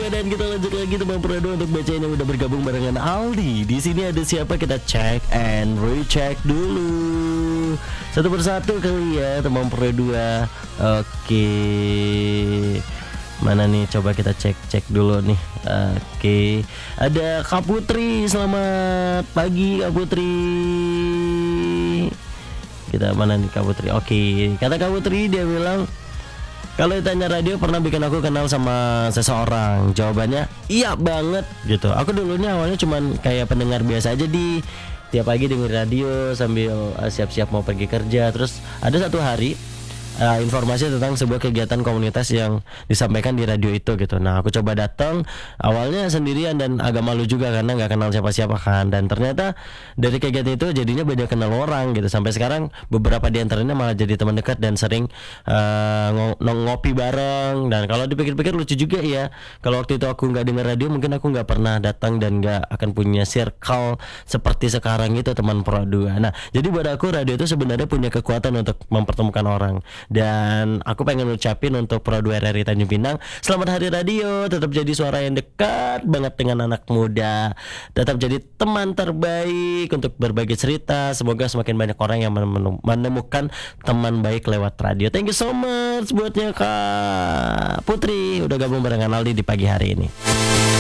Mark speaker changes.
Speaker 1: dan kita lanjut lagi teman Pro 2 untuk bacain yang udah bergabung barengan Aldi. Di sini ada siapa, kita cek and recheck dulu satu persatu kali ya teman Pro 2. Oke. Mana nih, coba kita cek dulu nih. Oke. Ada Kak Putri, selamat pagi Kak Putri. Kita mana nih Kak Putri? Oke. Kata Kak Putri, dia bilang kalau ditanya radio pernah bikin aku kenal sama seseorang. Jawabannya iya banget gitu. Aku dulunya awalnya cuman kayak pendengar biasa aja, di tiap pagi dengerin radio sambil siap-siap mau pergi kerja. Terus ada satu hari informasi tentang sebuah kegiatan komunitas yang disampaikan di radio itu gitu. Nah aku coba datang, awalnya sendirian dan agak malu juga karena nggak kenal siapa-siapa kan. Dan ternyata dari kegiatan itu jadinya banyak kenal orang gitu. Sampai sekarang beberapa di antaranya malah jadi teman dekat dan sering ngopi bareng. Dan kalau dipikir-pikir lucu juga ya, kalau waktu itu aku nggak dengar radio mungkin aku nggak pernah datang dan nggak akan punya circle seperti sekarang itu teman Pro 2. Nah jadi buat aku radio itu sebenarnya punya kekuatan untuk mempertemukan orang. Dan aku pengen ucapin untuk Pro 2 RRI Tanjung Pinang, selamat hari radio, tetap jadi suara yang dekat banget dengan anak muda, tetap jadi teman terbaik untuk berbagi cerita. Semoga semakin banyak orang yang menemukan teman baik lewat radio. Thank you so much buatnya Kak Putri udah gabung barengan Aldi di pagi hari ini.